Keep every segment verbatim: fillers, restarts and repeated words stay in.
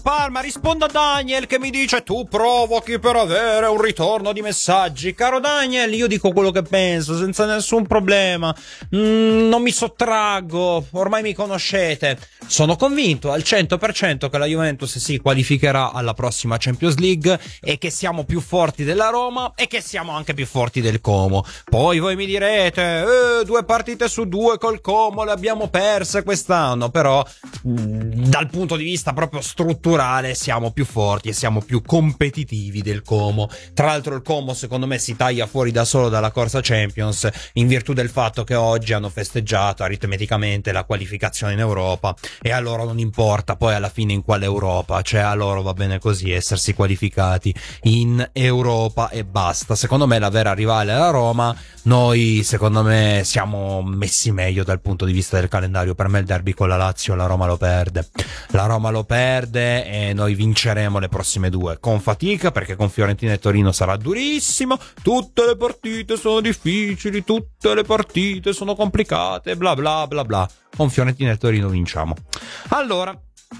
Parma, risponda Daniel che mi dice tu provochi per avere un ritorno di messaggi. Caro Daniel, io dico quello che penso senza nessun problema. Mm, non mi sottraggo, ormai mi conoscete. Sono convinto al cento per cento che la Juventus si qualificherà alla prossima Champions League e che siamo più forti della Roma e che siamo anche più forti del Como. Poi voi mi direte, eh, due partite su due col Como le abbiamo perse quest'anno, però mh, dal punto di vista proprio strutturale siamo più forti e siamo più competitivi del Como. Tra l'altro il Como secondo me si taglia fuori da solo dalla corsa Champions in virtù del fatto che oggi hanno festeggiato aritmeticamente la qualificazione in Europa e a loro non importa poi alla fine in quale Europa, cioè a loro va bene così essersi qualificati in Europa e basta. Secondo me la vera rivale è la Roma. Noi secondo me siamo messi meglio dal punto di vista del calendario. Per me il derby con la Lazio la Roma lo perde la Roma lo perde e noi vinceremo le prossime due con fatica, perché con Fiorentina e Torino sarà durissimo, tutte le partite sono difficili, tutte le partite sono complicate, bla bla bla bla. Con Fiorentina e Torino vinciamo. Allora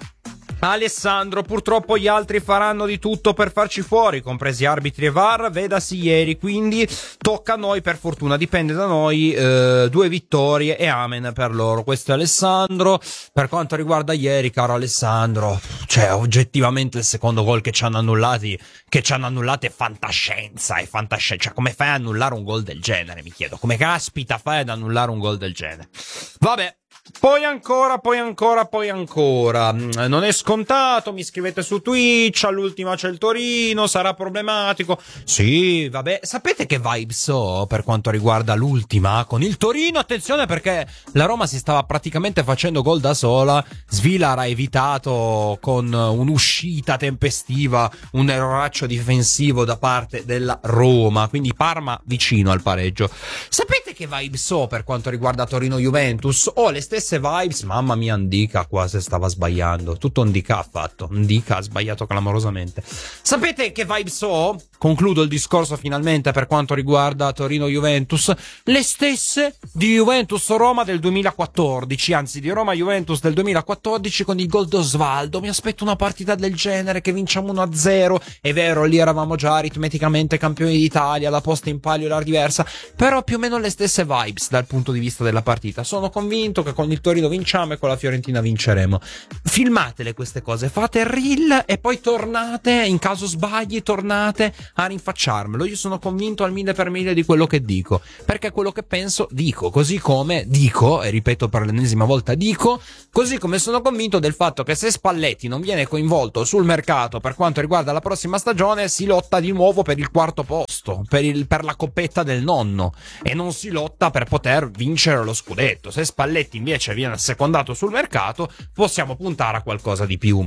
Alessandro, purtroppo gli altri faranno di tutto per farci fuori, compresi arbitri e V A R, vedasi ieri, quindi tocca a noi, per fortuna dipende da noi, eh, due vittorie e amen per loro. Questo è Alessandro. Per quanto riguarda ieri, caro Alessandro, cioè oggettivamente il secondo gol che ci hanno annullati, che ci hanno annullato è fantascienza, è fantascienza, cioè come fai ad annullare un gol del genere, mi chiedo, come caspita fai ad annullare un gol del genere? Vabbè. Poi ancora, poi ancora, poi ancora. Non è scontato, mi scrivete su Twitch, all'ultima c'è il Torino, sarà problematico. Sì, vabbè, sapete che vibes ho per quanto riguarda l'ultima con il Torino? Attenzione, perché la Roma si stava praticamente facendo gol da sola, Svilar ha evitato con un'uscita tempestiva un erroraccio difensivo da parte della Roma, quindi Parma vicino al pareggio. Sapete che vibes ho per quanto riguarda Torino-Juventus? Ho le stesse vibes, mamma mia, Ndika qua se stava sbagliando, tutto Ndika ha fatto, Ndika ha sbagliato clamorosamente. Sapete che vibes ho? Concludo il discorso finalmente per quanto riguarda Torino-Juventus, le stesse di Juventus-Roma del duemilaquattordici, anzi di Roma-Juventus del duemilaquattordici con il gol di Osvaldo. Mi aspetto una partita del genere, che vinciamo uno a zero, è vero, lì eravamo già aritmeticamente campioni d'Italia, la posta in palio era diversa, però più o meno le stesse vibes dal punto di vista della partita. Sono convinto che con il Torino vinciamo e con la Fiorentina vinceremo. Filmatele queste cose, fate il reel e poi tornate, in caso sbagli tornate a rinfacciarmelo. Io sono convinto al mille per mille di quello che dico, perché quello che penso dico, così come dico, e ripeto per l'ennesima volta dico, così come sono convinto del fatto che se Spalletti non viene coinvolto sul mercato per quanto riguarda la prossima stagione, si lotta di nuovo per il quarto posto, per, il, per la coppetta del nonno, e non si lotta per poter vincere lo scudetto. Se Spalletti invece viene assecondato sul mercato, possiamo puntare a qualcosa di più.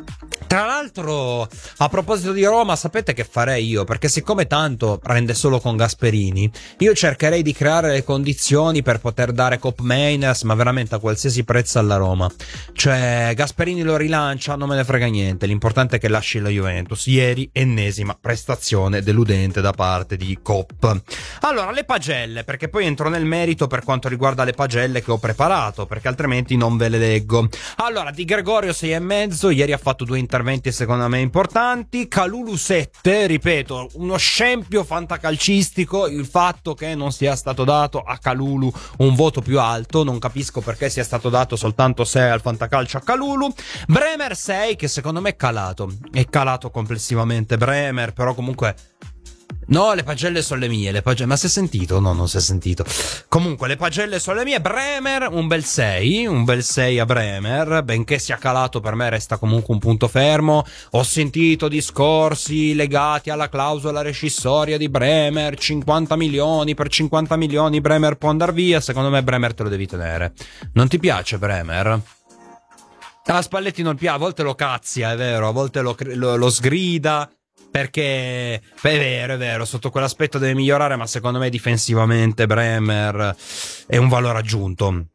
Tra l'altro, a proposito di Roma, sapete che farei io? Perché siccome tanto prende solo con Gasperini, io cercherei di creare le condizioni per poter dare Cop Mainers, ma veramente a qualsiasi prezzo alla Roma. Cioè, Gasperini lo rilancia, non me ne frega niente, l'importante è che lasci la Juventus. Ieri, ennesima prestazione deludente da parte di Cop. Allora, le pagelle, perché poi entro nel merito per quanto riguarda le pagelle che ho preparato, perché altrimenti non ve le leggo. Allora, Di Gregorio sei e mezzo, ieri ha fatto due interventi secondo me importanti. Kalulu sette, ripeto, uno scempio fantacalcistico il fatto che non sia stato dato a Kalulu un voto più alto, non capisco perché sia stato dato soltanto sei al fantacalcio a Kalulu. Bremer sei, che secondo me è calato, è calato complessivamente Bremer, però comunque no, le pagelle sono le mie, le pagelle, ma si è sentito? No, non si è sentito. Comunque, le pagelle sono le mie. Bremer, un bel sei, un bel sei a Bremer, benché sia calato, per me resta comunque un punto fermo. Ho sentito discorsi legati alla clausola rescissoria di Bremer, cinquanta milioni, per cinquanta milioni Bremer può andare via. Secondo me Bremer te lo devi tenere. Non ti piace Bremer? A Spalletti non piace, a volte lo cazzia, è vero, a volte lo, lo, lo sgrida, perché è vero, è vero, sotto quell'aspetto deve migliorare, ma secondo me difensivamente Bremer è un valore aggiunto.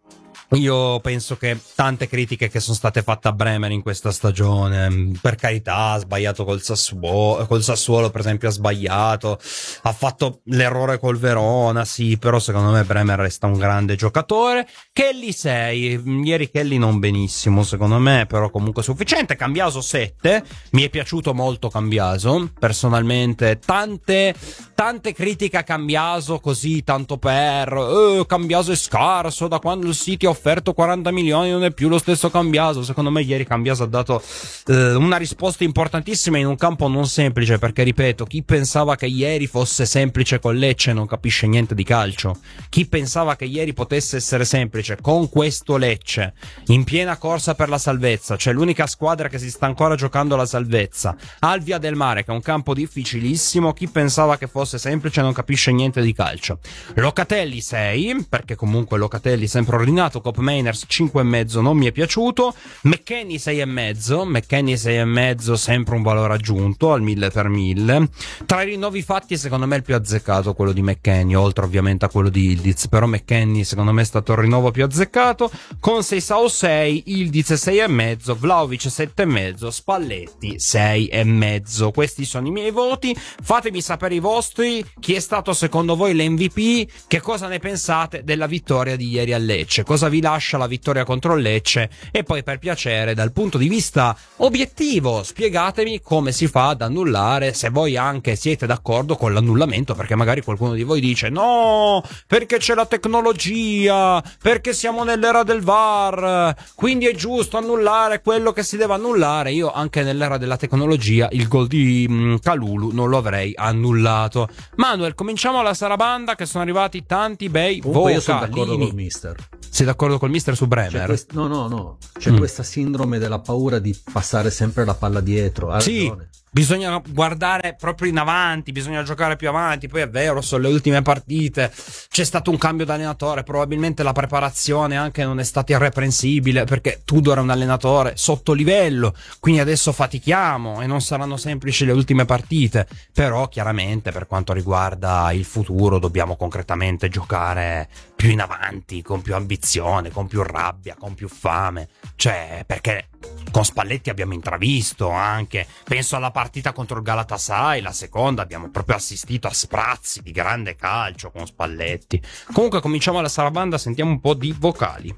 Io penso che tante critiche che sono state fatte a Bremer in questa stagione, per carità, ha sbagliato col Sassuolo, col Sassuolo per esempio ha sbagliato, ha fatto l'errore col Verona, sì, però secondo me Bremer resta un grande giocatore. Kelly sei, ieri Kelly non benissimo secondo me, però comunque sufficiente. Cambiaso sette, mi è piaciuto molto Cambiaso, personalmente, tante, tante critiche a Cambiaso così, tanto per, eh, Cambiaso è scarso, da quando il City ha offerto quaranta milioni non è più lo stesso Cambiaso. Secondo me ieri Cambiaso ha dato eh, una risposta importantissima in un campo non semplice, perché ripeto, chi pensava che ieri fosse semplice con Lecce non capisce niente di calcio. Chi pensava che ieri potesse essere semplice con questo Lecce in piena corsa per la salvezza, cioè l'unica squadra che si sta ancora giocando la salvezza al Via del Mare, che è un campo difficilissimo, chi pensava che fosse semplice non capisce niente di calcio. Locatelli sei, perché comunque Locatelli sempre ordinato. Cop Mainers cinque e mezzo, non mi è piaciuto. McKennie sei e mezzo, McKennie sei e mezzo, sempre un valore aggiunto al mille per mille. Tra i rinnovi fatti secondo me il più azzeccato quello di McKennie, oltre ovviamente a quello di Ildiz, però McKennie secondo me è stato il rinnovo più azzeccato. Con Seisao sei, Ildiz sei e mezzo, Vlahovic sette e mezzo, Spalletti sei e mezzo. Questi sono i miei voti, fatemi sapere i vostri. Chi è stato secondo voi l'M V P? Che cosa ne pensate della vittoria di ieri a Lecce? Cosa vi lascia la vittoria contro Lecce? E poi, per piacere, dal punto di vista obiettivo, spiegatemi come si fa ad annullare, se voi anche siete d'accordo con l'annullamento, perché magari qualcuno di voi dice no, perché c'è la tecnologia, perché siamo nell'era del V A R, quindi è giusto annullare quello che si deve annullare. Io anche nell'era della tecnologia il gol di mh, Kalulu non lo avrei annullato. Manuel, cominciamo la sarabanda, che sono arrivati tanti bei vocalini. Io sono d'accordo col mister. Sei d'accordo col mister su Bremer? C'è quest- no, no, no. C'è mm. questa sindrome della paura di passare sempre la palla dietro. Ha sì, ragione. Bisogna guardare proprio in avanti, bisogna giocare più avanti. Poi è vero, sono le ultime partite, c'è stato un cambio d'allenatore, probabilmente la preparazione anche non è stata irreprensibile, perché Tudor è un allenatore sotto livello, quindi adesso fatichiamo e non saranno semplici le ultime partite. Però chiaramente per quanto riguarda il futuro dobbiamo concretamente giocare più in avanti, con più ambizione, con più rabbia, con più fame, cioè perché con Spalletti abbiamo intravisto anche, penso alla partita contro il Galatasaray, la seconda, abbiamo proprio assistito a sprazzi di grande calcio con Spalletti. Comunque cominciamo la sarabanda, sentiamo un po' di vocali.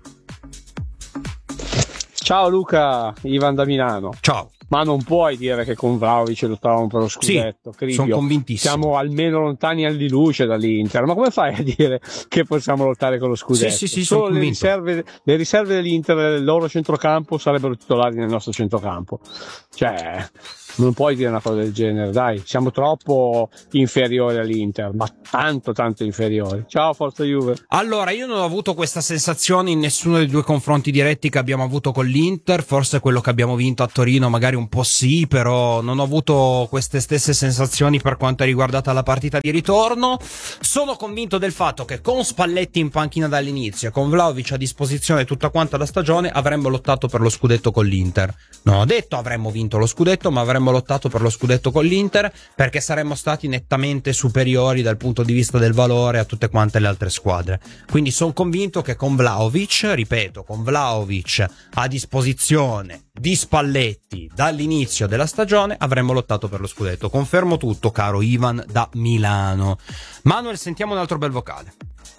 Ciao Luca, Ivan da Milano. Ciao. Ma non puoi dire che con Vlahovic lottavamo per lo scudetto, sì, sono convintissimo. Siamo almeno lontani anni di luce dall'Inter. Ma come fai a dire che possiamo lottare con lo scudetto? Sì, sì, sì, Solo sono le convinto. riserve, le riserve dell'Inter del loro centrocampo sarebbero titolari nel nostro centrocampo. Cioè, non puoi dire una cosa del genere, dai, siamo troppo inferiori all'Inter, ma tanto tanto inferiori. Ciao, forza Juve. Allora, io non ho avuto questa sensazione in nessuno dei due confronti diretti che abbiamo avuto con l'Inter, forse quello che abbiamo vinto a Torino magari un po' sì, però non ho avuto queste stesse sensazioni per quanto è riguardata la partita di ritorno. Sono convinto del fatto che con Spalletti in panchina dall'inizio e con Vlahovic a disposizione tutta quanta la stagione avremmo lottato per lo scudetto con l'Inter. Non ho detto avremmo vinto lo scudetto, ma avremmo lottato per lo scudetto con l'Inter, perché saremmo stati nettamente superiori dal punto di vista del valore a tutte quante le altre squadre. Quindi sono convinto che con Vlahovic, ripeto, con Vlahovic a disposizione di Spalletti dall'inizio della stagione avremmo lottato per lo scudetto. Confermo tutto, caro Ivan da Milano. Manuel, sentiamo un altro bel vocale.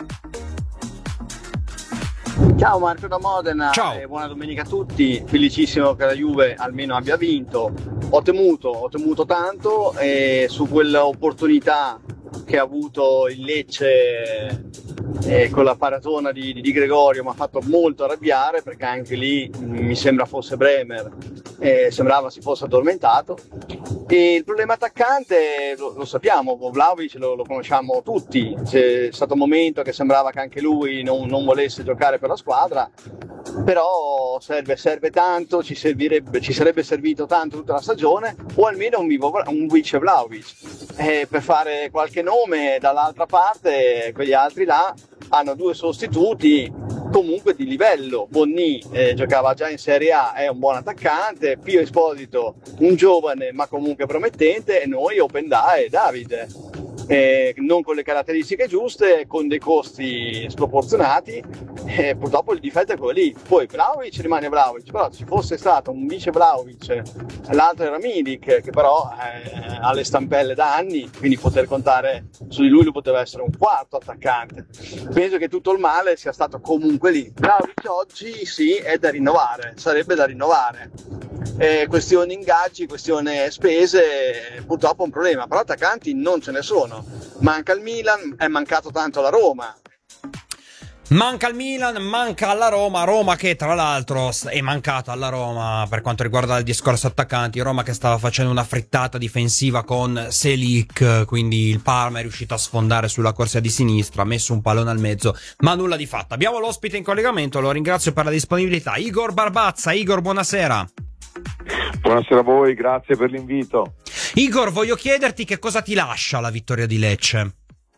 Ciao Marco da Modena. Ciao. E buona domenica a tutti, felicissimo che la Juve almeno abbia vinto. Ho temuto, ho temuto tanto e su quell'opportunità che ha avuto il Lecce eh, con la paratona di, di Gregorio mi ha fatto molto arrabbiare, perché anche lì mi sembra fosse Bremer, eh, sembrava si fosse addormentato. E il problema attaccante lo, lo sappiamo, Vlahovic lo, lo conosciamo tutti, c'è stato un momento che sembrava che anche lui non, non volesse giocare per la squadra, però serve, serve tanto, ci, servirebbe, ci sarebbe servito tanto tutta la stagione, o almeno un, un vice Vlahovic, eh, per fare qualche nome. Dall'altra parte quegli altri là hanno due sostituti comunque di livello. Bonni eh, giocava già in Serie A, è un buon attaccante, Pio Esposito un giovane ma comunque promettente, e noi Openda e Davide. eh, non con le caratteristiche giuste, con dei costi sproporzionati, e purtroppo il difetto è quello lì. Poi Vlahovic rimane Vlahovic, però ci fosse stato un vice Vlahovic, l'altro era Milik, che però eh, ha le stampelle da anni, quindi poter contare su di lui lui poteva essere un quarto attaccante. Penso che tutto il male sia stato comunque lì. Vlahovic oggi sì, è da rinnovare, sarebbe da rinnovare. Eh, questione ingaggi, questione spese, purtroppo è un problema, però attaccanti non ce ne sono. Manca il Milan, è mancato tanto la Roma. Manca il Milan, manca alla Roma, Roma che tra l'altro è mancata alla Roma per quanto riguarda il discorso attaccanti, Roma che stava facendo una frittata difensiva con Selic, quindi il Parma è riuscito a sfondare sulla corsia di sinistra, ha messo un pallone al mezzo, ma nulla di fatto. Abbiamo l'ospite in collegamento, lo ringrazio per la disponibilità, Igor Barbazza. Igor, buonasera. Buonasera a voi, grazie per l'invito. Igor, voglio chiederti che cosa ti lascia la vittoria di Lecce?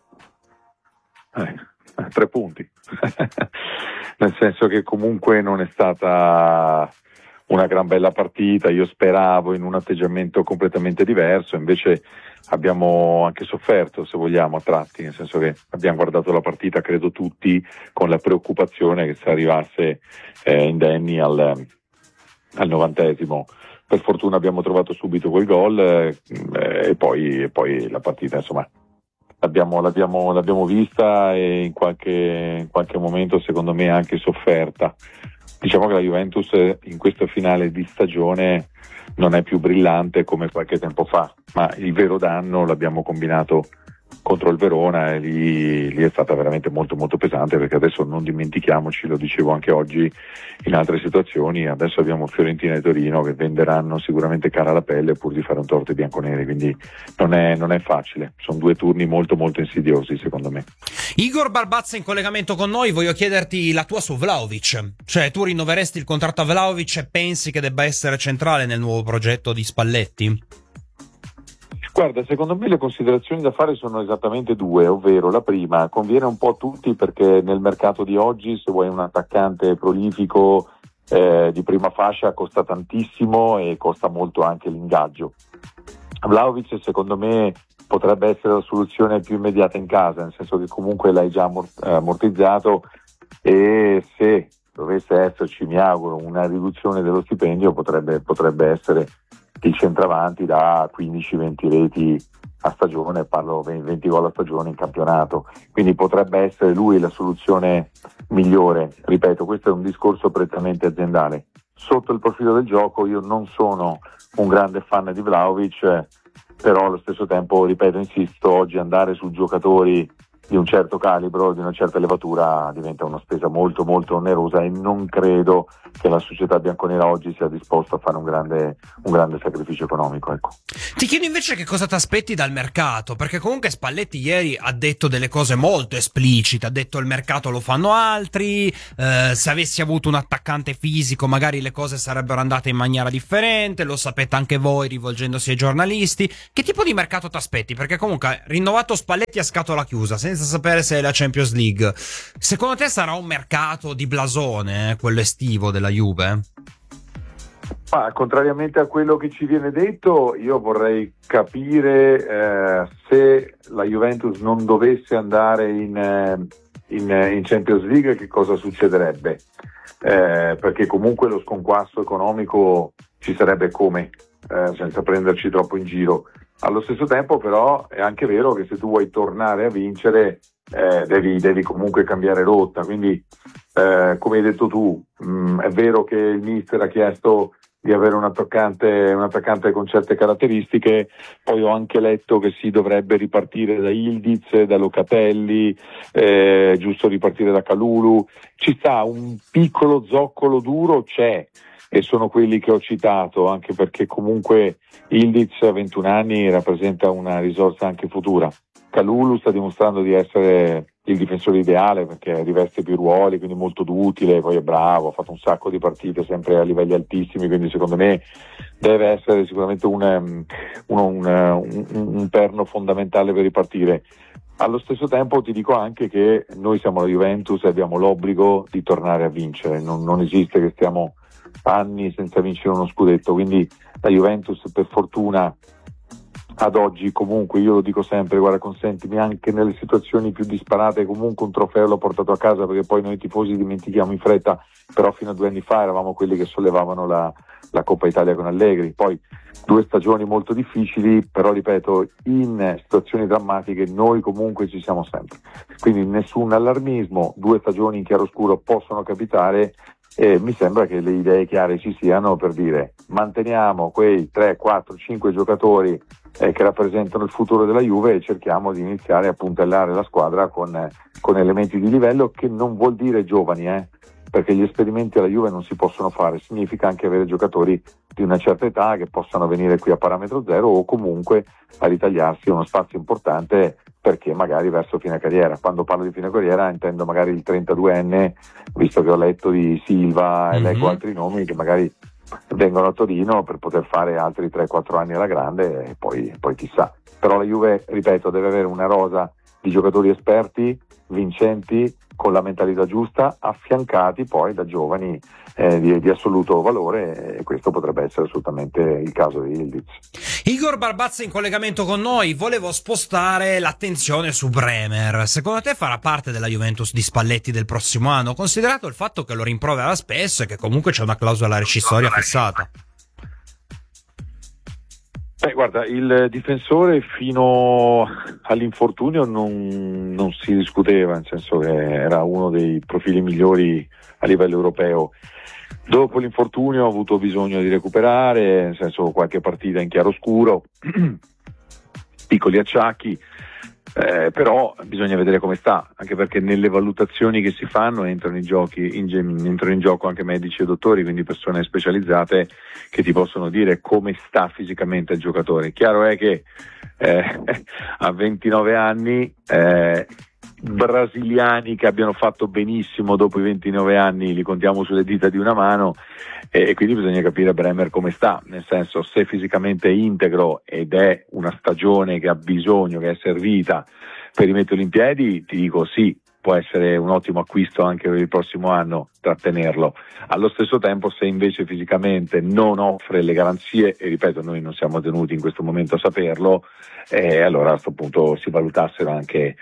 Eh, tre punti. Nel senso che comunque non è stata una gran bella partita, io speravo in un atteggiamento completamente diverso, invece abbiamo anche sofferto, se vogliamo, a tratti, nel senso che abbiamo guardato la partita, credo tutti, con la preoccupazione che si arrivasse eh, indenni al, al novantesimo. Per fortuna abbiamo trovato subito quel gol eh, e, poi, e poi la partita, insomma, L'abbiamo, l'abbiamo, l'abbiamo vista e in qualche, in qualche momento secondo me anche sofferta. Diciamo che la Juventus in questo finale di stagione non è più brillante come qualche tempo fa, ma il vero danno l'abbiamo combinato contro il Verona e lì, lì è stata veramente molto molto pesante, perché adesso non dimentichiamoci, lo dicevo anche oggi in altre situazioni, adesso abbiamo Fiorentina e Torino che venderanno sicuramente cara la pelle pur di fare un torto ai bianconeri, quindi non è, non è facile, sono due turni molto molto insidiosi secondo me. Igor Barbazza in collegamento con noi, voglio chiederti la tua su Vlahovic, cioè tu rinnoveresti il contratto a Vlahovic e pensi che debba essere centrale nel nuovo progetto di Spalletti? Guarda, secondo me le considerazioni da fare sono esattamente due, ovvero la prima, conviene un po' a tutti perché nel mercato di oggi se vuoi un attaccante prolifico eh, di prima fascia costa tantissimo e costa molto anche l'ingaggio. Vlahovic secondo me potrebbe essere la soluzione più immediata in casa, nel senso che comunque l'hai già ammortizzato e se dovesse esserci, mi auguro, una riduzione dello stipendio potrebbe, potrebbe essere il centravanti da quindici venti reti a stagione, parlo venti gol a stagione in campionato, quindi potrebbe essere lui la soluzione migliore. Ripeto, questo è un discorso prettamente aziendale. Sotto il profilo del gioco io non sono un grande fan di Vlahovic, però allo stesso tempo, ripeto, insisto, oggi andare su giocatori di un certo calibro, di una certa levatura diventa una spesa molto molto onerosa e non credo che la società bianconera oggi sia disposta a fare un grande, un grande sacrificio economico, ecco. Ti chiedo invece che cosa ti aspetti dal mercato, perché comunque Spalletti ieri ha detto delle cose molto esplicite, ha detto il mercato lo fanno altri, eh, se avessi avuto un attaccante fisico magari le cose sarebbero andate in maniera differente, lo sapete anche voi rivolgendosi ai giornalisti. Che tipo di mercato ti aspetti? Perché comunque rinnovato Spalletti a scatola chiusa, senza sapere se è la Champions League. Secondo te sarà un mercato di blasone, eh, quello estivo della Juve? Ma contrariamente a quello che ci viene detto, io vorrei capire eh, se la Juventus non dovesse andare in, eh, in, in Champions League che cosa succederebbe, eh, perché comunque lo sconquasso economico ci sarebbe come, eh, senza prenderci troppo in giro. Allo stesso tempo però è anche vero che se tu vuoi tornare a vincere eh, devi, devi comunque cambiare rotta, quindi eh, come hai detto tu mh, è vero che il mister ha chiesto di avere un attaccante, un attaccante con certe caratteristiche, poi ho anche letto che si dovrebbe ripartire da Ildiz, da Locatelli, eh, giusto ripartire da Kalulu, ci sta un piccolo zoccolo duro, c'è, e sono quelli che ho citato, anche perché comunque Ildiz a ventuno anni rappresenta una risorsa anche futura. Kalulu sta dimostrando di essere il difensore ideale perché riveste più ruoli, quindi molto utile, poi è bravo, ha fatto un sacco di partite sempre a livelli altissimi, quindi secondo me deve essere sicuramente un, un, un, un, un perno fondamentale per ripartire. Allo stesso tempo ti dico anche che noi siamo la Juventus e abbiamo l'obbligo di tornare a vincere, non, non esiste che stiamo anni senza vincere uno scudetto, quindi la Juventus per fortuna ad oggi comunque, io lo dico sempre, guarda, consentimi, anche nelle situazioni più disparate comunque un trofeo l'ho portato a casa, perché poi noi tifosi dimentichiamo in fretta, però fino a due anni fa eravamo quelli che sollevavano la, la Coppa Italia con Allegri. Poi due stagioni molto difficili, però ripeto, in situazioni drammatiche noi comunque ci siamo sempre, quindi nessun allarmismo, due stagioni in chiaroscuro possono capitare. E mi sembra che le idee chiare ci siano per dire manteniamo quei tre, quattro, cinque giocatori eh, che rappresentano il futuro della Juve e cerchiamo di iniziare a puntellare la squadra con, eh, con elementi di livello, che non vuol dire giovani, eh, perché gli esperimenti alla Juve non si possono fare, significa anche avere giocatori di una certa età che possano venire qui a parametro zero o comunque a ritagliarsi uno spazio importante, perché magari verso fine carriera, quando parlo di fine carriera intendo magari il trentaduenne, visto che ho letto di Silva e mm-hmm. leggo altri nomi che magari vengono a Torino per poter fare altri tre quattro anni alla grande e poi, poi chissà. Però la Juve, ripeto, deve avere una rosa di giocatori esperti, vincenti, con la mentalità giusta, affiancati poi da giovani eh, di, di assoluto valore, e questo potrebbe essere assolutamente il caso di Ildiz. Igor Barbazza in collegamento con noi. Volevo spostare l'attenzione su Bremer. Secondo te farà parte della Juventus di Spalletti del prossimo anno, considerato il fatto che lo rimprovera spesso e che comunque c'è una clausola rescissoria fissata? Beh, guarda, il difensore fino all'infortunio non, non si discuteva, nel senso che era uno dei profili migliori a livello europeo. Dopo l'infortunio ha avuto bisogno di recuperare, nel senso qualche partita in chiaroscuro, piccoli acciacchi, eh, però bisogna vedere come sta, anche perché nelle valutazioni che si fanno entrano in, giochi, in, entrano in gioco anche medici e dottori, quindi persone specializzate che ti possono dire come sta fisicamente il giocatore. Chiaro è che eh, a ventinove anni eh, brasiliani che abbiano fatto benissimo dopo i ventinove anni li contiamo sulle dita di una mano, e quindi bisogna capire Bremer come sta, nel senso, se fisicamente è integro ed è una stagione che ha bisogno, che è servita per rimetterlo in piedi, ti dico sì, può essere un ottimo acquisto anche per il prossimo anno trattenerlo. Allo stesso tempo, se invece fisicamente non offre le garanzie, e ripeto, noi non siamo tenuti in questo momento a saperlo, eh, allora a questo punto si valutassero anche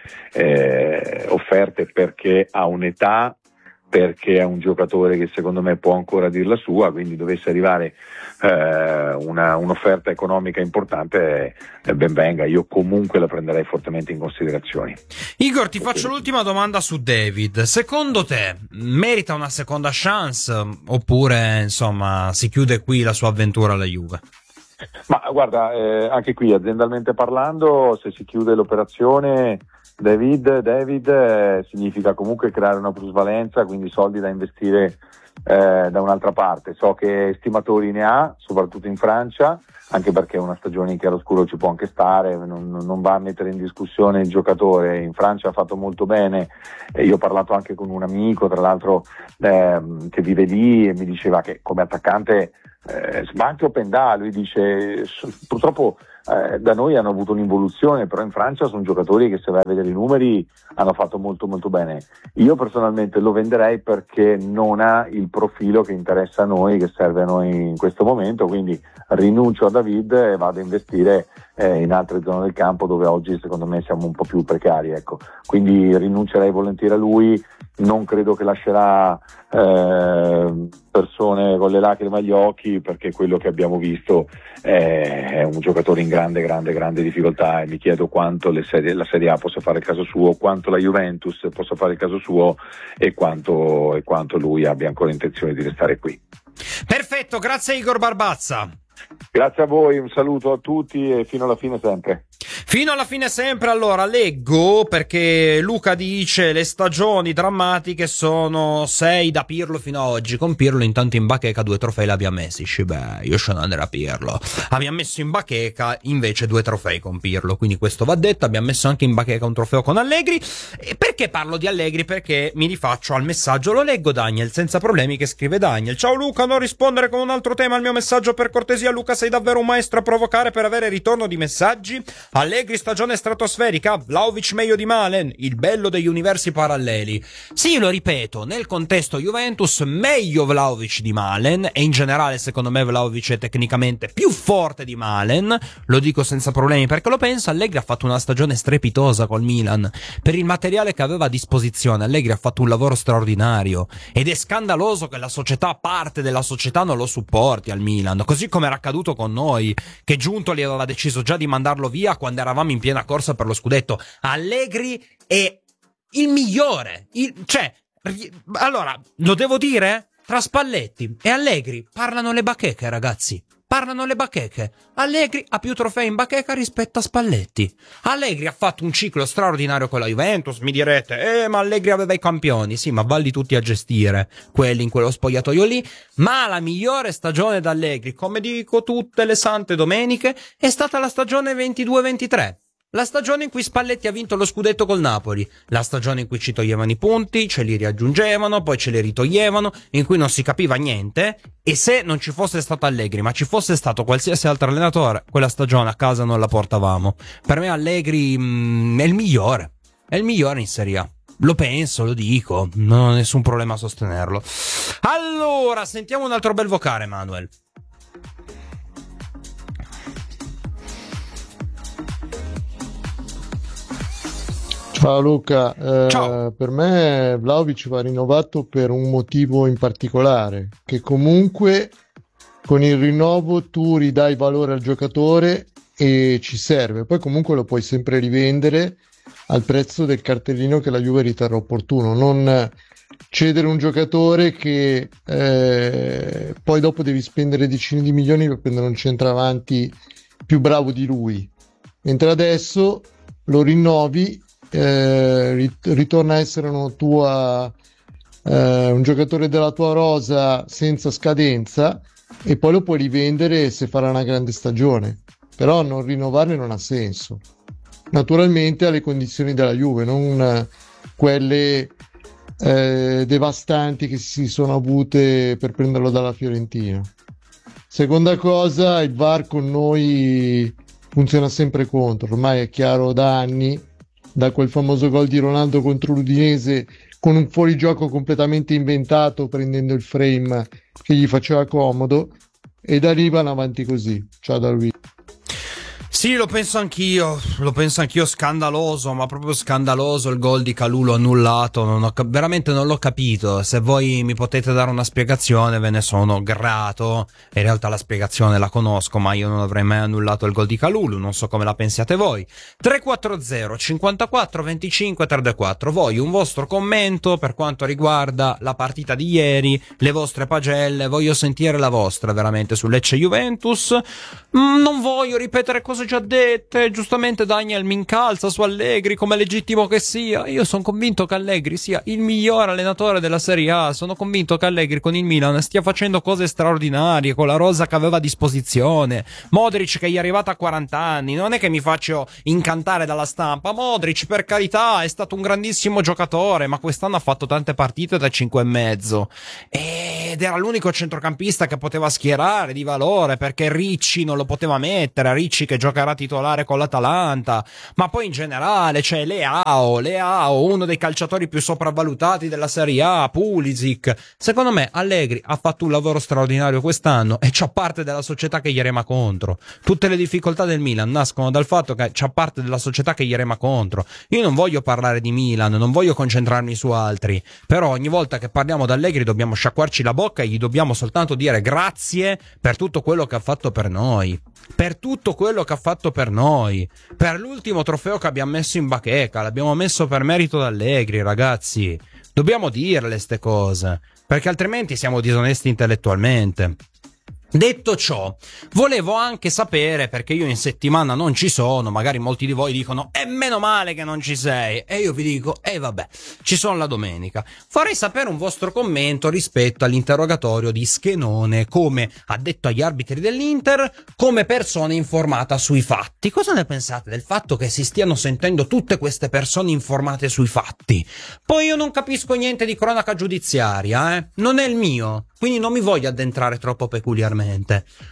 eh, offerte, perché ha un'età, perché è un giocatore che secondo me può ancora dir la sua, quindi dovesse arrivare eh, una, un'offerta economica importante, eh, ben venga, io comunque la prenderei fortemente in considerazione. Igor, ti faccio l'ultima domanda su David. Secondo te merita una seconda chance oppure insomma si chiude qui la sua avventura alla Juve? Ma guarda, eh, anche qui aziendalmente parlando, se si chiude l'operazione David, David eh, significa comunque creare una plusvalenza, quindi soldi da investire eh, da un'altra parte. So che stimatori ne ha, soprattutto in Francia, anche perché una stagione in chiaroscuro ci può anche stare, non, non va a mettere in discussione il giocatore. In Francia ha fatto molto bene, e io ho parlato anche con un amico, tra l'altro, eh, che vive lì, e mi diceva che come attaccante eh, ma anche Openda, lui dice purtroppo eh, da noi hanno avuto un'involuzione, però in Francia sono giocatori che, se vai a vedere i numeri, hanno fatto molto molto bene. Io personalmente lo venderei perché non ha il profilo che interessa a noi, che serve a noi in questo momento, quindi rinuncio a David e vado a investire eh, in altre zone del campo dove oggi secondo me siamo un po' più precari, ecco. Quindi rinuncerei volentieri a lui. Non credo che lascerà eh, persone con le lacrime agli occhi, perché quello che abbiamo visto è, è un giocatore in grande, grande, grande difficoltà, e mi chiedo quanto le serie, la Serie A possa fare il caso suo, quanto la Juventus possa fare il caso suo, e quanto, e quanto lui abbia ancora intenzione di restare qui. Perfetto, grazie Igor Barbazza. Grazie a voi, un saluto a tutti e fino alla fine sempre. Fino alla fine sempre. Allora, leggo perché Luca dice le stagioni drammatiche sono sei da Pirlo fino ad oggi. Con Pirlo intanto in bacheca due trofei l'abbiamo messi. Beh, io ce ne andrò a Pirlo. Abbiamo messo in bacheca invece due trofei con Pirlo, quindi questo va detto. Abbiamo messo anche in bacheca un trofeo con Allegri. E perché parlo di Allegri? Perché mi rifaccio al messaggio, lo leggo Daniel senza problemi, che scrive Daniel: ciao Luca, non rispondere con un altro tema al mio messaggio per cortesia. Luca, sei davvero un maestro a provocare per avere ritorno di messaggi. Allegri Allegri stagione stratosferica, Vlahovic meglio di Malen, il bello degli universi paralleli. Sì, lo ripeto, nel contesto Juventus meglio Vlahovic di Malen, e in generale secondo me Vlahovic è tecnicamente più forte di Malen, lo dico senza problemi perché lo penso. Allegri ha fatto una stagione strepitosa col Milan, per il materiale che aveva a disposizione Allegri ha fatto un lavoro straordinario, ed è scandaloso che la società, parte della società, non lo supporti al Milan, così come era accaduto con noi, che Giuntoli aveva deciso già di mandarlo via quando eravamo in piena corsa per lo scudetto. Allegri è il migliore, il, cioè, allora, lo devo dire? Tra Spalletti e Allegri parlano le bacheche, ragazzi. Parlano le bacheche. Allegri ha più trofei in bacheca rispetto a Spalletti. Allegri ha fatto un ciclo straordinario con la Juventus. Mi direte, eh, ma Allegri aveva i campioni. Sì, ma valli tutti a gestire quelli in quello spogliatoio lì. Ma la migliore stagione da Allegri, come dico tutte le sante domeniche, è stata la stagione ventidue ventitré. La stagione in cui Spalletti ha vinto lo scudetto col Napoli, la stagione in cui ci toglievano i punti, ce li riaggiungevano, poi ce li ritoglievano, in cui non si capiva niente, e se non ci fosse stato Allegri, ma ci fosse stato qualsiasi altro allenatore, quella stagione a casa non la portavamo. Per me Allegri mh, è il migliore, è il migliore in Serie A. Lo penso, lo dico, non ho nessun problema a sostenerlo. Allora, sentiamo un altro bel vocale, Manuel. Ciao Luca, eh, Ciao. per me Vlahovic va rinnovato per un motivo in particolare, che comunque con il rinnovo tu ridai valore al giocatore e ci serve, poi comunque lo puoi sempre rivendere al prezzo del cartellino che la Juve riterrà opportuno, non cedere un giocatore che eh, poi dopo devi spendere decine di milioni per prendere un centravanti più bravo di lui, mentre adesso lo rinnovi. Eh, ritorna a essere una tua, eh, un giocatore della tua rosa senza scadenza, e poi lo puoi rivendere se farà una grande stagione, però non rinnovarne non ha senso, naturalmente alle condizioni della Juve, non quelle eh, devastanti che si sono avute per prenderlo dalla Fiorentina. Seconda cosa, il V A R con noi funziona sempre contro, ormai è chiaro da anni, da quel famoso gol di Ronaldo contro l'Udinese con un fuorigioco completamente inventato prendendo il frame che gli faceva comodo, e da lì vanno avanti così. Ciao da lui. Sì, lo penso anch'io, lo penso anch'io, scandaloso, ma proprio scandaloso il gol di Kalulu annullato, non ho, veramente non l'ho capito. Se voi mi potete dare una spiegazione ve ne sono grato, in realtà la spiegazione la conosco, ma io non avrei mai annullato il gol di Kalulu, non so come la pensiate voi. tre quattro zero cinquantaquattro venticinque trentaquattro, voi un vostro commento per quanto riguarda la partita di ieri, le vostre pagelle, voglio sentire la vostra veramente su Lecce Juventus. Mm, non voglio ripetere cose già dette, giustamente Daniel mi incalza su Allegri come legittimo che sia. Io sono convinto che Allegri sia il miglior allenatore della Serie A, sono convinto che Allegri con il Milan stia facendo cose straordinarie con la rosa che aveva a disposizione. Modric che gli è arrivato a quaranta anni, non è che mi faccio incantare dalla stampa, Modric per carità è stato un grandissimo giocatore, ma quest'anno ha fatto tante partite da cinque e mezzo ed era l'unico centrocampista che poteva schierare di valore, perché Ricci non lo poteva mettere, Ricci che giocherà titolare con l'Atalanta, ma poi in generale c'è Leao, Leao, uno dei calciatori più sopravvalutati della Serie A, Pulisic. Secondo me Allegri ha fatto un lavoro straordinario quest'anno e c'ha parte della società che gli rema contro. Tutte le difficoltà del Milan nascono dal fatto che c'ha parte della società che gli rema contro. Io non voglio parlare di Milan, non voglio concentrarmi su altri, però ogni volta che parliamo d'Allegri dobbiamo sciacquarci la bocca e gli dobbiamo soltanto dire grazie per tutto quello che ha fatto per noi. Per tutto quello che ha fatto per noi, per l'ultimo trofeo che abbiamo messo in bacheca, l'abbiamo messo per merito d'Allegri, ragazzi. Dobbiamo dirle ste cose, perché altrimenti siamo disonesti intellettualmente. Detto ciò, volevo anche sapere, perché io in settimana non ci sono, magari molti di voi dicono e meno male che non ci sei, e io vi dico e eh vabbè, ci sono la domenica. Vorrei sapere un vostro commento rispetto all'interrogatorio di Schenone come addetto agli arbitri dell'Inter, come persona informata sui fatti. Cosa ne pensate del fatto che si stiano sentendo tutte queste persone informate sui fatti? Poi io non capisco niente di cronaca giudiziaria, eh? Non è il mio, quindi non mi voglio addentrare troppo peculiarmente.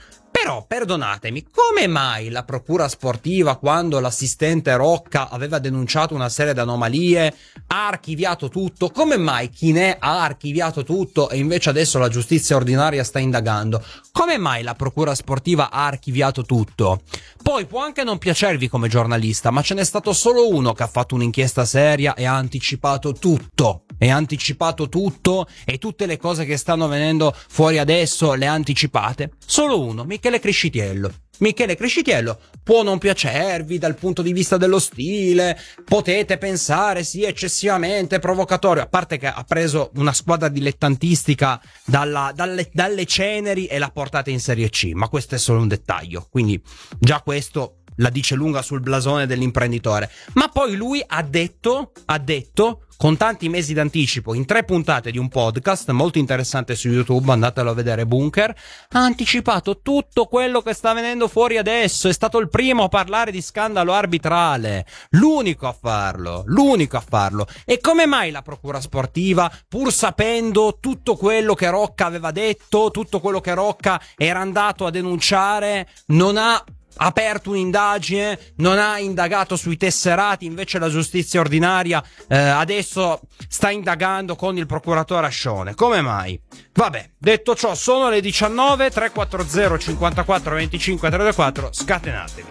Però, perdonatemi, come mai la procura sportiva, quando l'assistente Rocca aveva denunciato una serie di anomalie, ha archiviato tutto? Come mai Chinè ha archiviato tutto e invece adesso la giustizia ordinaria sta indagando? Come mai la procura sportiva ha archiviato tutto? Poi può anche non piacervi come giornalista, ma ce n'è stato solo uno che ha fatto un'inchiesta seria e ha anticipato tutto. E ha anticipato tutto, e tutte le cose che stanno venendo fuori adesso le ha anticipate. Solo uno, Michele Criscitiello. Michele Criscitiello può non piacervi dal punto di vista dello stile, potete pensare sia eccessivamente provocatorio, a parte che ha preso una squadra dilettantistica dalla, dalle, dalle ceneri e l'ha portata in Serie C, ma questo è solo un dettaglio, quindi già questo la dice lunga sul blasone dell'imprenditore. Ma poi lui ha detto, ha detto con tanti mesi d'anticipo, in tre puntate di un podcast molto interessante su YouTube, andatelo a vedere, Bunker, ha anticipato tutto quello che sta venendo fuori adesso. È stato il primo a parlare di scandalo arbitrale, l'unico a farlo, l'unico a farlo. E come mai la procura sportiva, pur sapendo tutto quello che Rocca aveva detto, tutto quello che Rocca era andato a denunciare, non ha aperto un'indagine, non ha indagato sui tesserati? Invece la giustizia ordinaria eh, adesso sta indagando con il procuratore Ascione. Come mai? Vabbè, detto ciò, sono le diciannove, tre quattro zero cinquantaquattro venticinque trentaquattro, scatenatevi.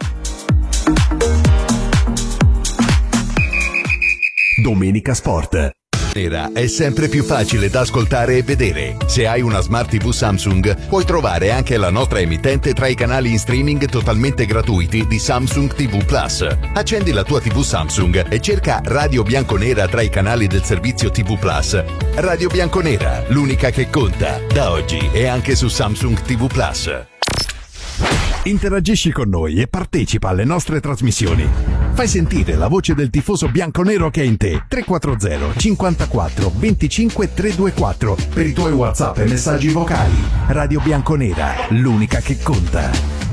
Domenica Sport. È sempre più facile da ascoltare e vedere. Se hai una Smart tivù Samsung, puoi trovare anche la nostra emittente tra i canali in streaming totalmente gratuiti di Samsung tivù Plus. Accendi la tua tivù Samsung e cerca Radio Bianconera tra i canali del servizio tivù Plus. Radio Bianconera, l'unica che conta, da oggi e anche su Samsung tivù Plus. Interagisci con noi e partecipa alle nostre trasmissioni. Fai sentire la voce del tifoso bianconero che è in te. tre quattro zero cinquantaquattro venticinque trecentoventiquattro per i tuoi WhatsApp e messaggi vocali. Radio Bianconera, l'unica che conta.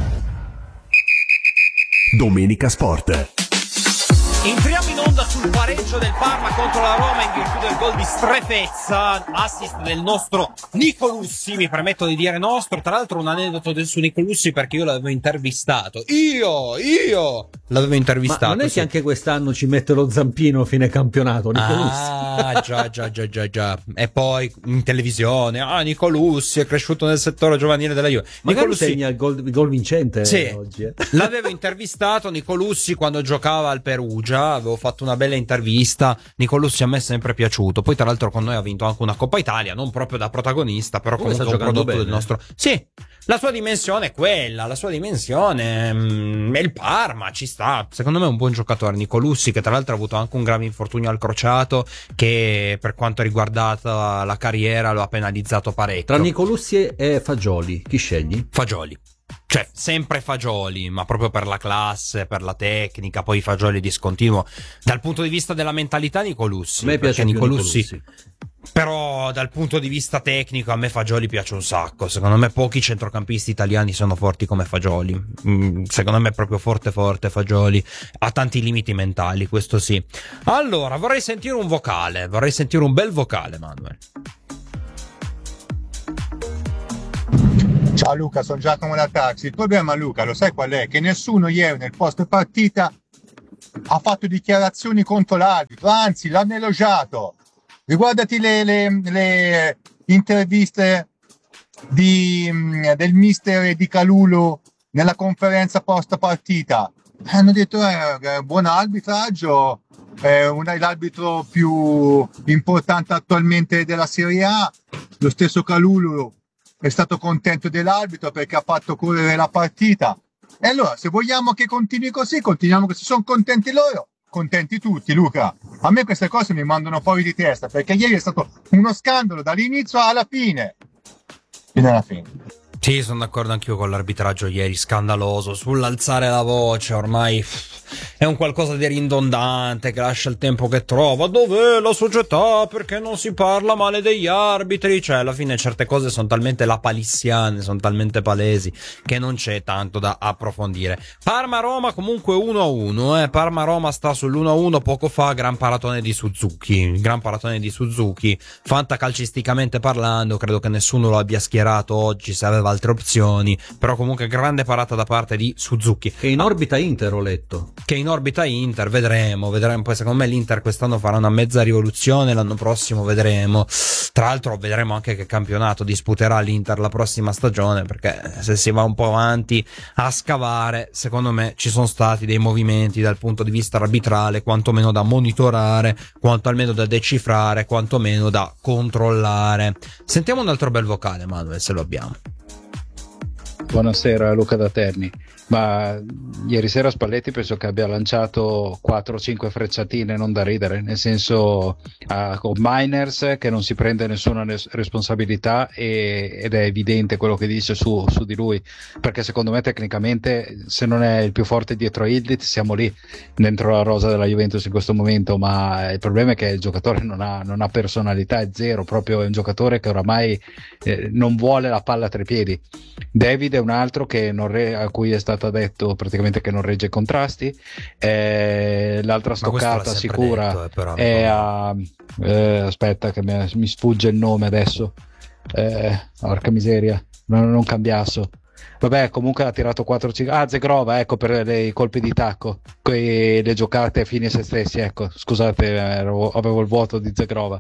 Domenica Sport. Entriamo in onda sul pareggio del Parma contro la Roma in virtù del gol di Strefezza, assist del nostro Nicolussi, mi permetto di dire nostro. Tra l'altro un aneddoto su Nicolussi, perché io l'avevo intervistato, io, io l'avevo intervistato. Ma non è sì. che anche quest'anno ci mette lo zampino fine campionato, Nicolussi? Ah, già, già, già, già, già. E poi in televisione, ah, Nicolussi è cresciuto nel settore giovanile della Juve. Magari Nicolussi segna il gol, il gol vincente sì. oggi. Eh. L'avevo intervistato Nicolussi quando giocava al Perugia, avevo fatto una bella intervista. Nicolussi a me è sempre piaciuto, poi tra l'altro con noi ha vinto anche una Coppa Italia, non proprio da protagonista, però Come comunque un prodotto bene. del nostro. Sì, la sua dimensione è quella, la sua dimensione mm, è il Parma, ci sta. Secondo me è un buon giocatore Nicolussi, che tra l'altro ha avuto anche un grave infortunio al crociato che per quanto riguardata la carriera lo ha penalizzato parecchio. Tra Nicolussi e Fagioli, chi scegli? Fagioli. Cioè, sempre Fagioli, ma proprio per la classe, per la tecnica, poi Fagioli discontinuo. Dal punto di vista della mentalità Nicolussi. A me piace più Nicolussi, Nicolussi. Però dal punto di vista tecnico a me Fagioli piace un sacco. Secondo me pochi centrocampisti italiani sono forti come Fagioli. Mm, secondo me è proprio forte forte Fagioli. Ha tanti limiti mentali, questo sì. Allora, vorrei sentire un vocale, vorrei sentire un bel vocale, Manuel. Ciao Luca, sono Giacomo da Taxi. Il problema, Luca, lo sai qual è? Che nessuno ieri nel post partita ha fatto dichiarazioni contro l'arbitro, anzi l'hanno elogiato. Riguardati le, le, le interviste di, del mister Di Calulu nella conferenza post partita. Hanno detto eh, buon arbitraggio, è un, l'arbitro più importante attualmente della Serie A. Lo stesso Calulu è stato contento dell'arbitro perché ha fatto correre la partita. E allora, se vogliamo che continui così, continuiamo così. Sono contenti loro, contenti tutti, Luca. A me queste cose mi mandano fuori di testa, perché ieri è stato uno scandalo dall'inizio alla fine. Fino alla fine. Sì, sono d'accordo anch'io con l'arbitraggio ieri, scandaloso, sull'alzare la voce, ormai è un qualcosa di ridondante che lascia il tempo che trova. Dov'è la società? Perché non si parla male degli arbitri? Cioè, alla fine certe cose sono talmente lapalissiane, sono talmente palesi che non c'è tanto da approfondire. Parma-Roma comunque uno a uno, eh. Parma-Roma sta sull'uno a uno. Poco fa gran paratone di Suzuki, gran paratone di Suzuki. Fantacalcisticamente parlando, credo che nessuno lo abbia schierato oggi se aveva altre opzioni, però comunque grande parata da parte di Suzuki. Che in orbita Inter ho letto. Che in orbita Inter, vedremo, vedremo. Poi secondo me l'Inter quest'anno farà una mezza rivoluzione, l'anno prossimo vedremo. Tra l'altro vedremo anche che campionato disputerà l'Inter la prossima stagione, perché se si va un po' avanti a scavare, secondo me ci sono stati dei movimenti dal punto di vista arbitrale quantomeno da monitorare, quanto almeno da decifrare, quantomeno da controllare. Sentiamo un altro bel vocale, Manuel, se lo abbiamo. Buonasera, Luca da Terni. Ma ieri sera Spalletti penso che abbia lanciato quattro o cinque frecciatine non da ridere, nel senso uh, con Miners che non si prende nessuna res- responsabilità e, ed è evidente quello che dice su, su di lui, perché secondo me tecnicamente se non è il più forte dietro a Ildiz siamo lì dentro la rosa della Juventus in questo momento, ma il problema è che il giocatore non ha, non ha personalità, è zero, proprio è un giocatore che oramai eh, non vuole la palla a tre piedi. David è un altro che non re- a cui è stato detto praticamente che non regge i contrasti, eh, l'altra stoccata sicura detto, eh, però, è a eh, aspetta che mi, mi sfugge il nome adesso, eh, porca miseria, non, non cambiasso, vabbè comunque ha tirato quattro cinque, ah Zegrova, ecco, per le, i colpi di tacco, quei, le giocate fini a se stessi, ecco, scusate, ero, avevo il vuoto di Zegrova.